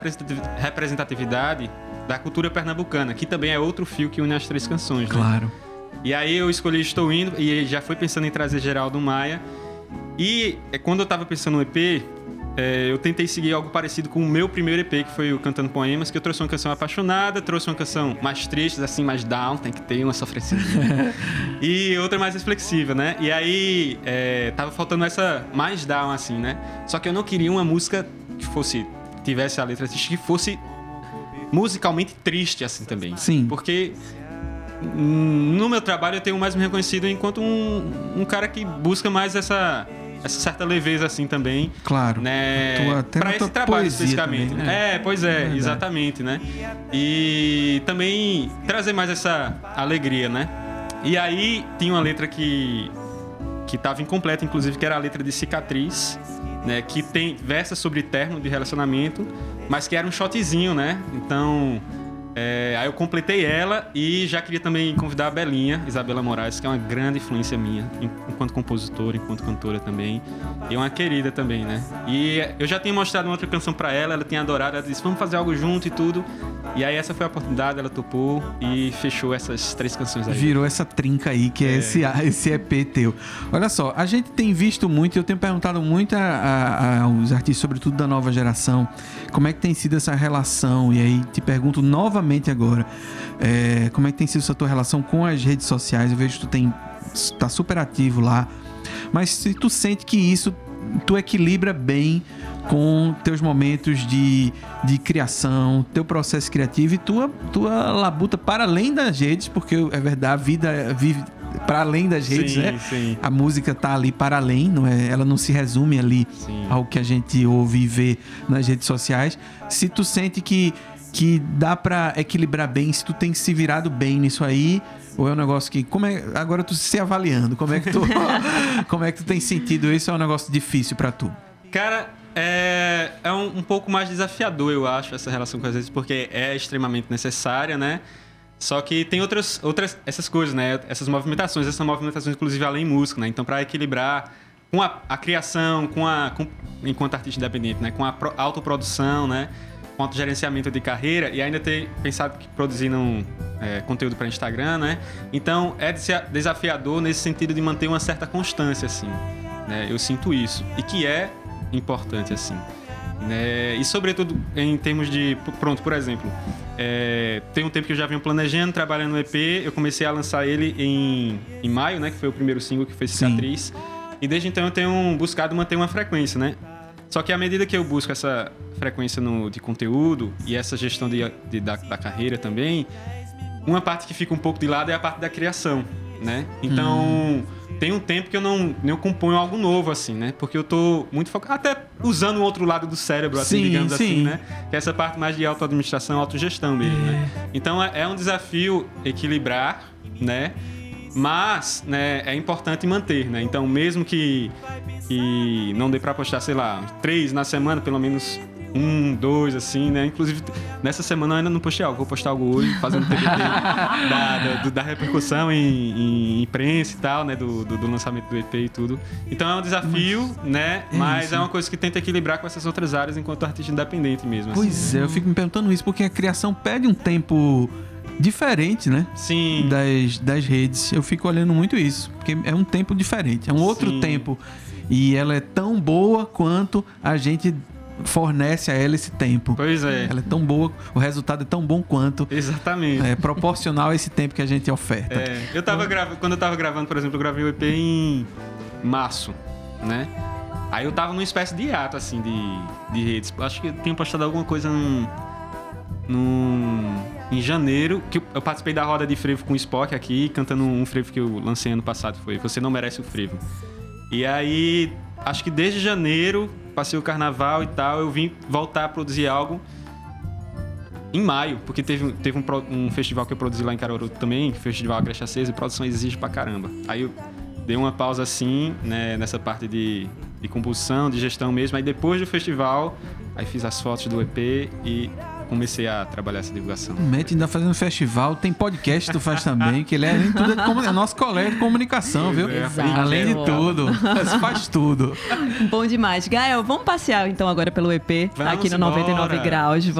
representatividade da cultura pernambucana, que também é outro fio que une as 3 canções, né? Claro. E aí eu escolhi Estou Indo, e já fui pensando em trazer Geraldo Maia. E quando eu tava pensando no EP, eu tentei seguir algo parecido com o meu primeiro EP, que foi o Cantando Poemas, que eu trouxe uma canção apaixonada, trouxe uma canção mais triste, assim, mais down, tem que ter uma sofrência. E outra mais reflexiva, né? E aí tava faltando essa mais down, assim, né? Só que eu não queria uma música que tivesse a letra triste, que fosse musicalmente triste, assim, também. Sim. Porque no meu trabalho eu tenho mais me reconhecido enquanto um cara que busca mais essa certa leveza, assim, também. Claro. Né? Pra esse trabalho, especificamente. Também, né? Pois é, exatamente, né? E também trazer mais essa alegria, né? E aí tinha uma letra que tava incompleta, inclusive, que era a letra de Cicatriz, né? Que versa sobre término de relacionamento, mas que era um shotzinho, né? Então... aí eu completei ela e já queria também convidar a Belinha, Isabela Moraes, que é uma grande influência minha, enquanto compositora, enquanto cantora também. E uma querida também, né? E eu já tinha mostrado uma outra canção pra ela, ela tinha adorado, ela disse, vamos fazer algo junto e tudo. E aí essa foi a oportunidade, ela topou e fechou essas 3 canções aí. Virou essa trinca aí, que é esse EP teu. Olha só, a gente tem visto muito, eu tenho perguntado muito aos artistas, sobretudo da nova geração, como é que tem sido essa relação, e aí te pergunto novamente agora, como é que tem sido essa tua relação com as redes sociais? Eu vejo que tu tá super ativo lá, mas se tu sente que isso tu equilibra bem com teus momentos de criação, teu processo criativo e tua labuta para além das redes, porque é verdade, a vida vive para além das redes, né? Sim. A música tá ali para além, não é? Ela não se resume ali ao que a gente ouve e vê nas redes sociais. Se tu sente que dá para equilibrar bem, se tu tem se virado bem nisso aí, ou é um negócio que... agora tu se avaliando, como é que tu tem sentido isso? É um negócio difícil para tu? Cara, é um pouco mais desafiador, eu acho, essa relação com as redes, porque é extremamente necessária, né? Só que tem outras essas coisas, né? Essas movimentações inclusive além música, né? Então, para equilibrar com a criação, enquanto artista independente, né? Com a autoprodução, né? Com autogerenciamento de carreira, e ainda ter pensado que produzindo conteúdo para Instagram, né? Então, é desafiador nesse sentido de manter uma certa constância, assim, né? Eu sinto isso. E que é importante, assim, né? E, sobretudo, em termos de... Pronto, por exemplo, tem um tempo que eu já venho planejando, trabalhando no EP, eu comecei a lançar ele em maio, né? Que foi o primeiro single, que foi Cicatriz. Sim. E desde então eu tenho buscado manter uma frequência, né? Só que à medida que eu busco essa frequência de conteúdo e essa gestão da carreira também, uma parte que fica um pouco de lado é a parte da criação, né? Então, tem um tempo que eu não componho algo novo, assim, né? Porque eu tô muito focado, até usando o outro lado do cérebro, assim, digamos assim, né? Que é essa parte mais de auto-administração, autogestão mesmo, né? Então, é um desafio equilibrar, né? Mas, né, é importante manter, né? Então, mesmo que não dê pra postar, sei lá, 3 na semana, pelo menos 1, 2, assim, né? Inclusive, nessa semana eu ainda não postei algo. Vou postar algo hoje, fazendo TBT da repercussão em imprensa e tal, né? Do lançamento do EP e tudo. Então é um desafio, né? Mas é uma coisa que tenta equilibrar com essas outras áreas enquanto artista independente mesmo. Pois assim. Eu fico me perguntando isso, porque a criação pede um tempo diferente, né? Sim. Das redes. Eu fico olhando muito isso, porque é um tempo diferente, é um outro tempo. E ela é tão boa quanto a gente fornece a ela esse tempo. Pois é. Ela é tão boa, o resultado é tão bom quanto. Exatamente. É proporcional a esse tempo que a gente oferta. Quando eu tava gravando, por exemplo, eu gravei o EP em março, né? Aí eu tava numa espécie de hiato, assim, de redes. Acho que eu tinha postado alguma coisa em janeiro, que eu participei da roda de frevo com o Spock aqui, cantando um frevo que eu lancei ano passado, foi Você Não Merece o Frevo. E aí, acho que desde janeiro, passei o carnaval e tal, eu vim voltar a produzir algo em maio, porque teve um festival que eu produzi lá em Caruaru também, Festival Agreste Acesa, e produção exige pra caramba. Aí eu dei uma pausa assim, né, nessa parte de composição, de gestão mesmo. Aí depois do festival, aí fiz as fotos do EP e comecei a trabalhar essa divulgação. O Matt ainda fazendo festival, tem podcast que tu faz também, que ele é, além de tudo, é nosso colega de comunicação, viu? Exato. Além de tudo, faz tudo. Bom demais. Gael, vamos passear então agora pelo EP, Vamos aqui no embora. 99 Graus.